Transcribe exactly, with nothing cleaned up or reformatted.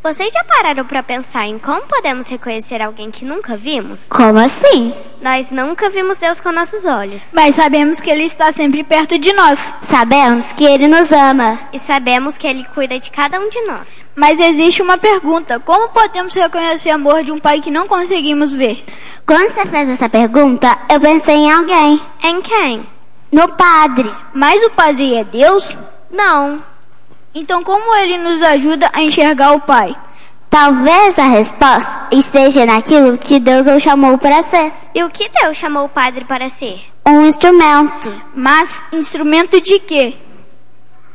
Vocês já pararam para pensar em como podemos reconhecer alguém que nunca vimos? Como assim? Nós nunca vimos Deus com nossos olhos. Mas sabemos que Ele está sempre perto de nós. Sabemos que Ele nos ama. E sabemos que Ele cuida de cada um de nós. Mas existe uma pergunta. Como podemos reconhecer o amor de um pai que não conseguimos ver? Quando você fez essa pergunta, eu pensei em alguém. Em quem? No Padre. Mas o Padre é Deus? Não. Então como Ele nos ajuda a enxergar o Pai? Talvez a resposta esteja naquilo que Deus o chamou para ser. E o que Deus chamou o Padre para ser? Um instrumento. Mas instrumento de quê?